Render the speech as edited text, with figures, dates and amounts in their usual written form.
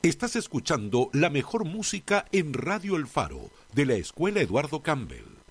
Estás escuchando la mejor música en Radio El Faro, de la Escuela Eduardo Campbell.